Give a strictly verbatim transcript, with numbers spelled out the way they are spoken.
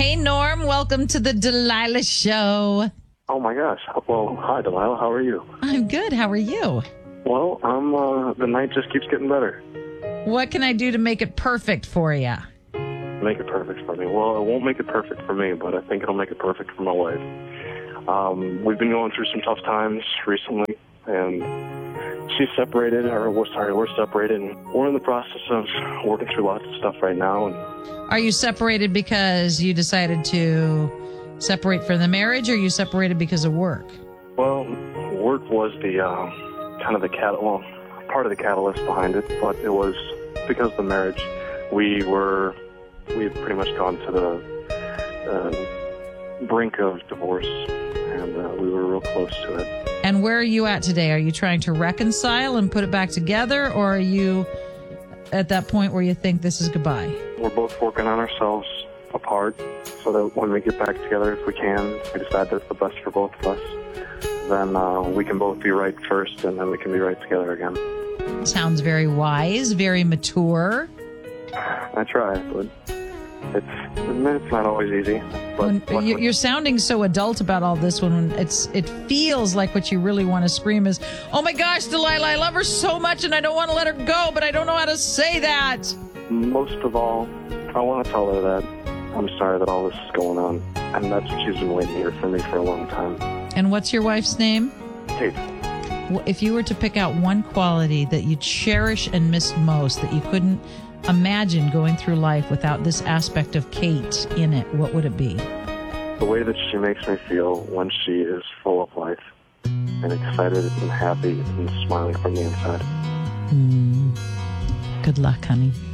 Hey, Norm. Welcome to the Delilah Show. Oh, my gosh. Well, hi, Delilah. How are you? I'm good. How are you? Well, I'm, uh, the night just keeps getting better. What can I do to make it perfect for you? Make it perfect for me. Well, it won't make it perfect for me, but I think it'll make it perfect for my wife. Um, we've been going through some tough times recently, and she's separated, or we're sorry, we're separated, and we're in the process of working through lots of stuff right now. And Are you separated because you decided to separate from the marriage, or you separated because of work? Well, work was the uh, kind of the cat, well, part of the catalyst behind it, but it was because of the marriage. We were, we had pretty much gone to the uh, brink of divorce, and uh, we were real close to it. And where are you at today? Are you trying to reconcile and put it back together, or are you at that point where you think this is goodbye? We're both working on ourselves apart so that when we get back together, if we can, if we decide that's the best for both of us, then uh, we can both be right first, and then we can be right together again. Sounds very wise, very mature. I try, but it's it's not always easy. But When, you- you're sounding so adult about all this when it's it feels like what you really want to scream is, oh my gosh, Delilah, I love her so much and I don't want to let her go, but I don't know how to say that. most of all, I want to tell her that I'm sorry that all this is going on, and that's what she's been waiting to hear from me for a long time. And what's your wife's name? Kate. Well, if you were to pick out one quality that you cherish and miss most, that you couldn't imagine going through life without this aspect of Kate in it, what would it be? The way that she makes me feel when she is full of life and excited and happy and smiling from the inside. Mm. Good luck, honey.